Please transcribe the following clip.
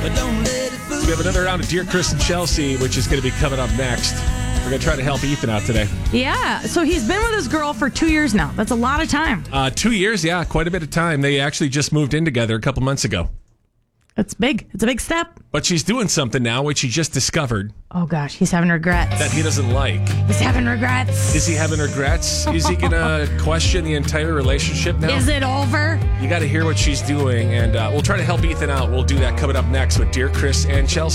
So we have another round of Dear Chris and Chelsea, which is going to be coming up next. We're going to try to help Ethan out today. Yeah, so he's been with his girl for 2 years now. That's a lot of time. 2 years, yeah, quite a bit of time. They actually just moved in together a couple months ago. It's big. It's a big step. But she's doing something now, which he just discovered. Oh, gosh, he's having regrets. That he doesn't like. He's having regrets. Is he having regrets? Is he going to question the entire relationship now? Is it over? You got to hear what she's doing, and we'll try to help Ethan out. We'll do that coming up next with Dear Chris and Chelsea.